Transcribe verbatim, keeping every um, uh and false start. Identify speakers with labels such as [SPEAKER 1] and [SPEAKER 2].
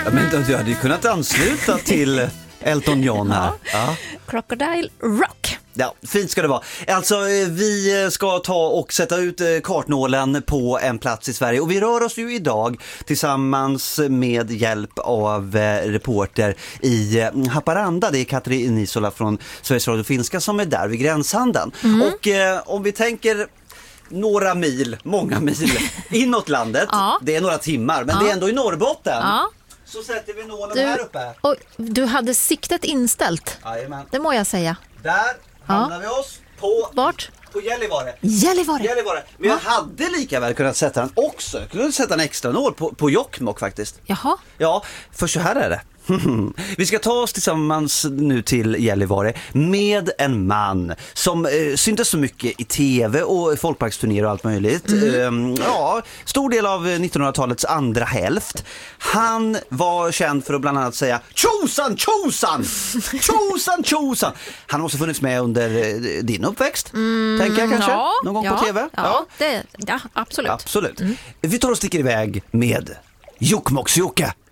[SPEAKER 1] Ja, men du hade ju kunnat ansluta till Elton John här. Ja. Ja.
[SPEAKER 2] Crocodile Rock.
[SPEAKER 1] Ja, fint ska det vara. Alltså, vi ska ta och sätta ut kartnålen på en plats i Sverige. Och vi rör oss ju idag tillsammans med hjälp av reporter i Haparanda. Det är Katrin Isola från Sveriges Radio Finska som är där vid gränshandeln. Mm. Och eh, om vi tänker några mil, många mil inåt landet. Ja. Det är några timmar, men ja. Det är ändå i Norrbotten. Ja. Så sätter vi nålen du, här uppe.
[SPEAKER 2] Och du hade siktet inställt. Jajamän. Det må jag säga.
[SPEAKER 1] Där hamnar ja. vi oss på...
[SPEAKER 2] Vart?
[SPEAKER 1] På Gällivare.
[SPEAKER 2] Gällivare.
[SPEAKER 1] Gällivare. Men ja. jag hade lika väl kunnat sätta den också. Jag kunde sätta en extra nål på, på Jokkmokk faktiskt.
[SPEAKER 2] Jaha.
[SPEAKER 1] Ja, för så här är det. Vi ska ta oss tillsammans nu till Gällivare med en man som eh, syntes så mycket i tv och folkparksturnéer och allt möjligt. Mm. Eh, ja, stor del av nittonhundratalets andra hälft. Han var känd för att bland annat säga tjosan, tjosan, tjosan, tjosan. Han har också funnits med under eh, din uppväxt, mm, tänker jag kanske, ja, någon gång
[SPEAKER 2] ja,
[SPEAKER 1] på tv.
[SPEAKER 2] Ja, ja. Det, ja absolut.
[SPEAKER 1] absolut. Mm. Vi tar och sticker iväg med Jokkmokks-Jocke.